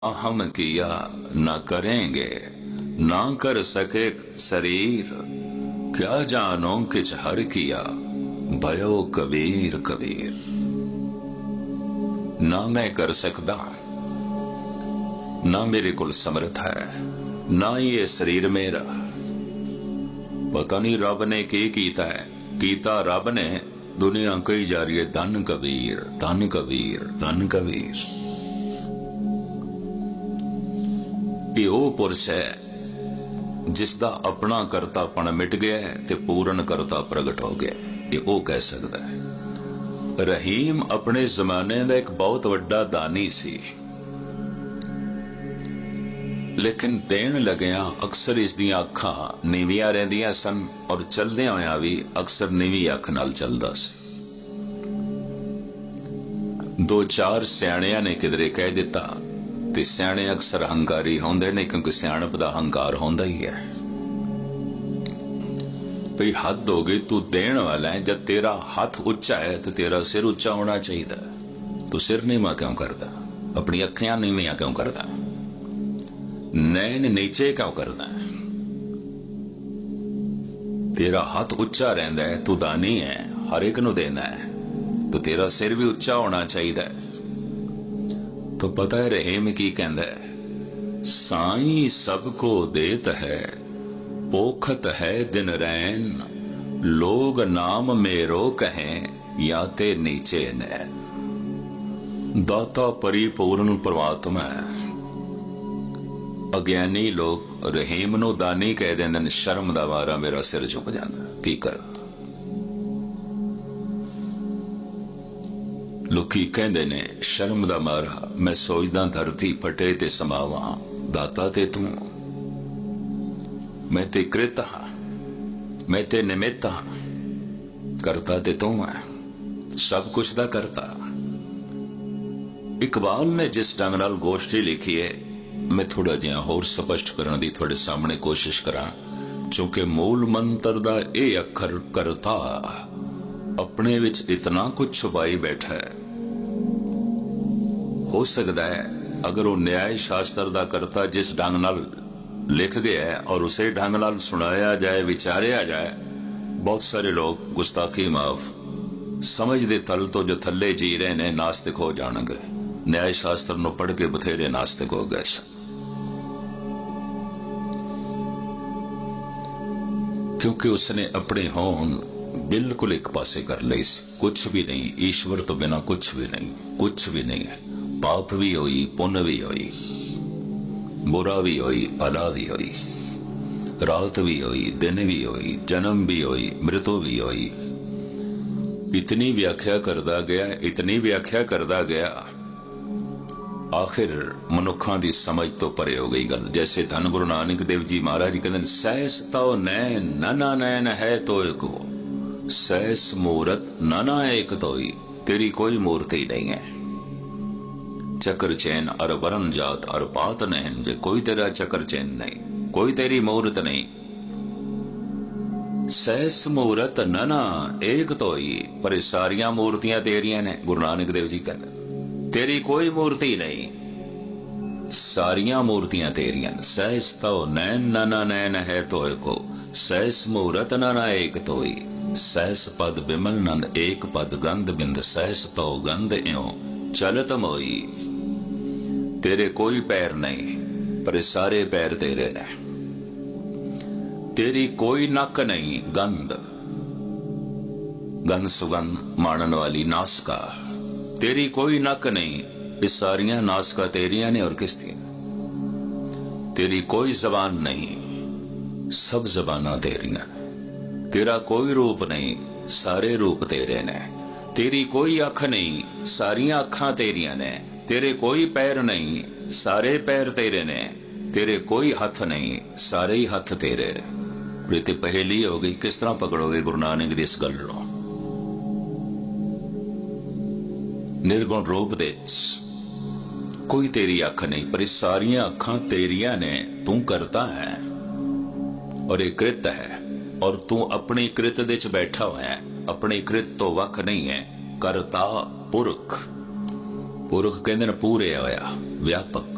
हम किया न करेंगे, ना कर सके शरीर, क्या जानो किछ हर किया, भयो कबीर कबीर। ना मैं कर सकदा, ना मेरे कुल समर्थ है, ना ये शरीर मेरा। पता नहीं रब ने की कीता है, कीता रब ने। दुनिया कही जा रही है धन कबीर, धन कबीर, धन कबीर। ये वो पुरुष है जिसका अपना करतापन मिट गया है ते पूर्ण करता प्रगट हो गया। ये वो कह सकता है। रहीम अपने जमाने का एक बहुत बड़ा दानी सी, लेकिन देन लग्या अक्सर इसदियां अखां नीवियां रहिंदियां सन और चलदियां होया भी अक्सर नीवी अख नाल चलदा सी। दो चार सियाणियां ने किधरे कह दिता ते सियाणे अक्सर हंकारी होंदे ने, क्योंकि सियाणप दा हंकार होंदा ही है। भाई हद हो गई, तू देण वाला है। जब तेरा हाथ उच्चा है तो तेरा सिर उच्चा होना चाहिए। तू सिर नीवा क्यों करदा? अपनी अखियां नीवियां क्यों करदा? नैन नीचे क्यों करदा? तेरा हाथ उच्चा रहिंदा है, तू दानी है, हर एक नूं देना है, तो तेरा सिर भी उच्चा होना चाहिए। तो पता है रहीम की कहंदा है, साईं सबको देत है, पोखत है दिन रैन, लोग नाम मेरो कहें, या ते नीचे नैन। दाता परिपूर्ण परमात्मा है। अज्ञानी लोग रहीम नूं दानी कह देंदे, शर्म दा मारा मेरा सिर झुक जांदा। की कर लोकी कहंदे ने शर्म दा मारा मैं सोचदा धरती फटे ते समावा, दाता ते तू। मैं ते कृत हां, मैं ते निमित्त हां, करता ते तू है, सब कुछ दा करता। इकबाल ने जिस ढंग नाल गोष्ठी लिखी है, मैं थोड़ा जिहा होर स्पष्ट करने दी थोड़े सामने कोशिश करा, क्योंकि मूल मंत्र दा ये अखर करता अपने विच इतना कुछ छुपाई बैठा है। हो सकता है अगर वो न्याय शास्त्र दा करता जिस ढंग नाल लिख गया है और उसे ढंग नाल सुनाया जाए, विचारिया जाए, बहुत सारे लोग गुस्ताखी माफ समझ दे तल तो जो थले जी रहे ने नास्तिक हो जाणगे। न्याय शास्त्र नूं पढ़ के बथेरे नास्तिक हो गए। क्योंकि उसने अपने होंद बिल्कुल एक पासे कर ली। कुछ भी नहीं, ईश्वर तो बिना कुछ भी नहीं, कुछ भी नहीं है। पाप भी होई, पुण्य भी होई, बुरा भी होई, भला भी होई, रात भी होई, दिन भी होई, जन्म भी होई, मृत्यु भी होई। इतनी व्याख्या करदा गया, इतनी व्याख्या करदा गया, आखिर मनुखा की समझ तो परे हो गई गल। जैसे धन गुरु नानक देव जी महाराज कहते, सहस तो नैन नाना नैन है तो एक हो, सहस मूरत नाना एक तो ही, तेरी कोई मूर्ति नहीं है। चक्र चैन अर वरन जात अर पात नैन, जे कोई तेरा चक्र चैन नहीं, कोई तेरी मूर्त नहीं। सहस मूरत नाना एक तो ही, पर सारियां मूर्तियां तेरियां ने। गुरु नानक देव जी कहते तेरी कोई मूर्ति नहीं, सारियां मूर्तियां तेरियां। सहस तो नैन नाना नैन है तो एको, सहस मूरत नाना एक तो ही, सहस पद बिमल नंद एक पद गंध बिंद, सहस तो गंध इयो चलत मोई। तेरे कोई पैर नहीं, पर सारे पैर तेरे ने। तेरी कोई नक नहीं, गंध गंध सुगंध माणन वाली नासका। तेरी कोई नक नहीं, इस सारियां नासका तेरियां ने और किसकी। तेरी कोई जबान नहीं, सब जबाना तेरियां। तेरा कोई रूप नहीं, सारे रूप तेरे ने। तेरी कोई अख नहीं, सारियां अखां तेरियां ने। तेरे कोई पैर नहीं, सारे पैर तेरे ने। तेरे कोई हथ नहीं, सारे ही हथ तेरे। प्रीति पहेली हो गई, किस तरह पकड़ोगे गुरु नानक दी इस गल नूं? निर्गुण रूप दे कोई तेरी अख नहीं, पर सारियां अखां तेरियां ने। तू करता है और एक कृत है, और तू अपनी कृत दे च बैठा हुआ है। अपनी कृत तो वख नहीं है। करता पुरख, पुरख कहते पूरे होया, व्यापक।